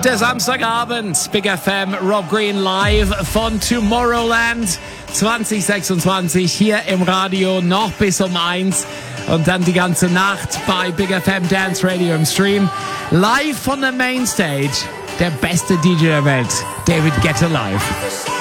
Der Samstagabend, Big FM, Rob Green live von Tomorrowland 2026 hier im Radio noch bis um 1 und dann die ganze Nacht bei Big FM Dance Radio im Stream. Live von der Mainstage, der beste DJ der Welt, David Guetta live.